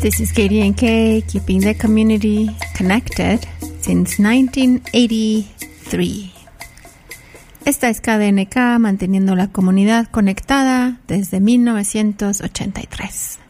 This is KDNK, keeping the community connected since 1983. Esta es KDNK, manteniendo la comunidad conectada desde 1983.